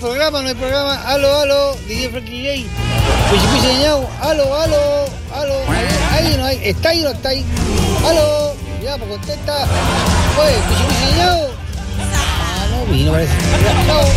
programa, no hay programa. Aló, DJ Frankie J. Pichiñao, aló. Ahí no hay, está ahí o no está ahí. Aló, ya, pues contesta. Oye, Pichiñao. Ah, no vino, parece. Chao.